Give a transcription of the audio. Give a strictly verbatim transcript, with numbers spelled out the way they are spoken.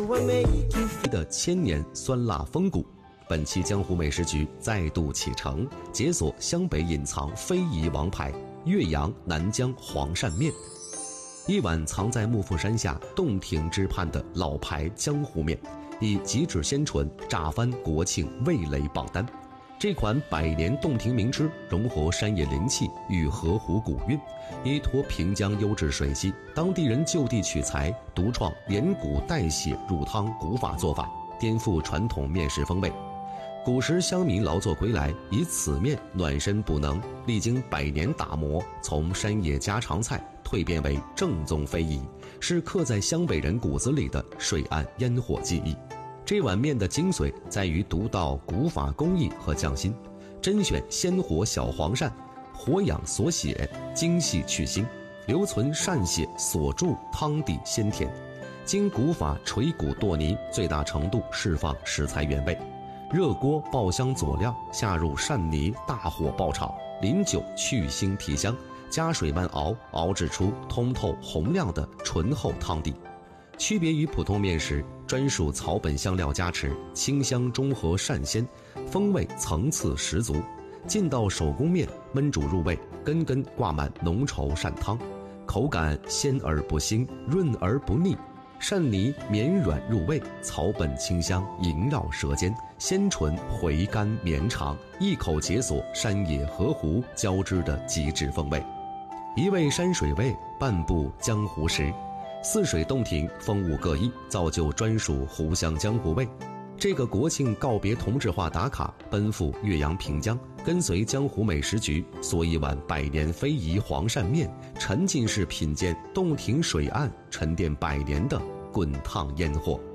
的千年酸辣风骨。本期江湖美食局再度启程，解锁湘北隐藏非遗王牌岳阳南疆黄鳝面，一碗藏在幕府山下洞庭之畔的老牌江湖面，以极致鲜醇炸翻国庆味蕾榜单。这款百年洞庭名吃融合山野灵气与河湖古韵，依托平江优质水系，当地人就地取材，独创连骨带血入汤古法做法，颠覆传统面食风味。古时乡民劳作归来，以此面暖身补能，历经百年打磨，从山野家常菜蜕变为正宗非遗，是刻在湘北人骨子里的水岸烟火记忆。这碗面的精髓在于独到古法工艺和匠心，甄选鲜活小黄鳝，活养锁血，精细去腥，留存鳝血锁住汤底鲜甜，经古法锤骨剁泥，最大程度释放食材原味。热锅爆香佐料，下入鳝泥，大火爆炒，淋酒去腥提香，加水慢熬，熬制出通透红亮的醇厚汤底。区别于普通面食，专属草本香料加持，清香中和鳝鲜，风味层次十足。劲道手工面焖煮入味，根根挂满浓稠鳝汤，口感鲜而不腥，润而不腻。鳝泥绵软入味，草本清香萦绕舌尖，鲜醇回甘绵长，一口解锁山野河湖交织的极致风味。一味山水味，半部江湖食。四水洞庭，风物各异，造就专属湖湘江湖味。这个国庆告别同质化打卡，奔赴岳阳平江，跟随江湖美食局，嗦一碗百年非遗黄鳝面，沉浸式品鉴洞庭水岸沉淀百年的滚烫烟火。